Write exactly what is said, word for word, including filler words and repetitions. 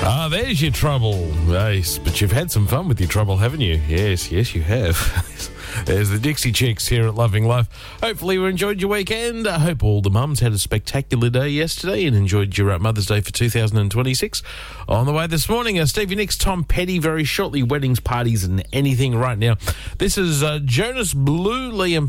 Ah, there's your trouble. Nice. But you've had some fun with your trouble, haven't you? Yes, yes, you have. There's the Dixie Chicks here at Loving Life. Hopefully you enjoyed your weekend. I hope all the mums had a spectacular day yesterday and enjoyed your uh, Mother's Day for two thousand twenty-six. On the way this morning, uh, Stevie Nicks, Tom Petty, very shortly, weddings, parties and anything right now. This is uh, Jonas Blue, Liam